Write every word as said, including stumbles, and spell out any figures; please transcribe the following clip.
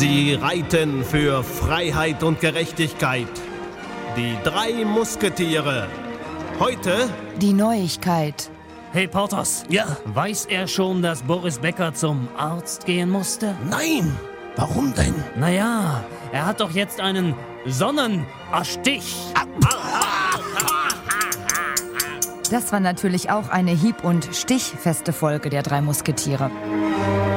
Sie reiten für Freiheit und Gerechtigkeit. Die drei Musketiere. Heute die Neuigkeit. Hey Porthos, Ja? weiß er schon, dass Boris Becker zum Arzt gehen musste? Nein! Warum denn? Naja, er hat doch jetzt einen Sonnenstich. Das war natürlich auch eine hieb- und stichfeste Folge der drei Musketiere.